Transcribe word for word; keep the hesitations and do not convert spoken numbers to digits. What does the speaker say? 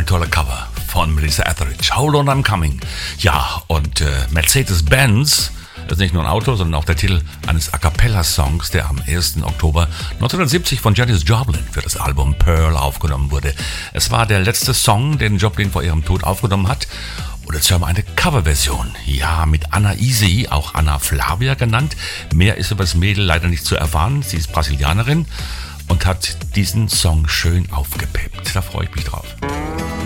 tolle Cover von Melissa Etheridge. Hold on, I'm coming. Ja, und äh, Mercedes-Benz ist nicht nur ein Auto, sondern auch der Titel eines A-Cappella-Songs, der am ersten Oktober neunzehnhundertsiebzig von Janis Joplin für das Album Pearl aufgenommen wurde. Es war der letzte Song, den Joplin vor ihrem Tod aufgenommen hat. Und jetzt hören wir eine Coverversion. Ja, mit Anna Easy, auch Anna Flavia genannt. Mehr ist über das Mädel leider nicht zu erfahren. Sie ist Brasilianerin und hat diesen Song schön aufgepeppt. Da freue ich mich drauf.